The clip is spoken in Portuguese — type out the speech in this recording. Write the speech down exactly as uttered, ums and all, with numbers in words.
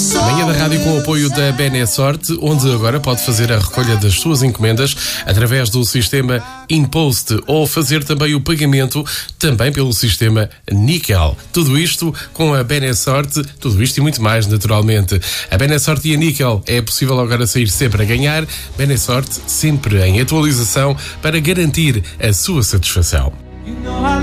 Manhã da Rádio com o apoio da Benesorte, onde agora pode fazer a recolha das suas encomendas através do sistema InPost ou fazer também o pagamento também pelo sistema Nickel. Tudo isto com a Benesorte, tudo isto e muito mais, naturalmente. A Benesorte e a Nickel é possível agora sair sempre a ganhar. Benesorte sempre em atualização para garantir a sua satisfação.